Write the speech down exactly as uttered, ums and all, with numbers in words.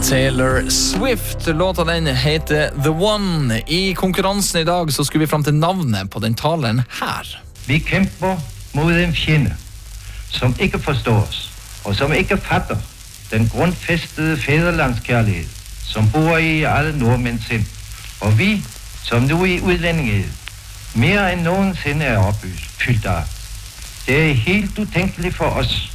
Taylor Swift. Låta den heter The One. I konkurransen i dag så skulle vi frem til navnet på den taleren her. Vi kæmper mod en fjende, som ikke forstår os, og som ikke fatter den grundfæstede fædrelandskærlighed, som bor i alle nordmænds sind. Og vi, som nu i udlændingehed, mere end nogensinde er opfyldt af. Det er helt utænkeligt for os,